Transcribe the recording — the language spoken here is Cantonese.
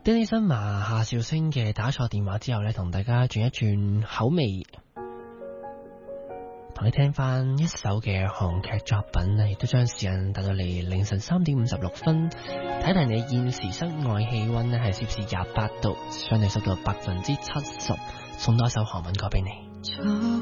Danny Summer、夏兆星嘅打錯電話之後呢，同大家轉一轉口味，同你聽翻一首嘅韓劇作品呢，亦都將時間帶到嚟凌晨3點56分。睇睇你現時室外氣溫呢係攝氏28度，相對濕度70%，送多一首韓文歌俾你。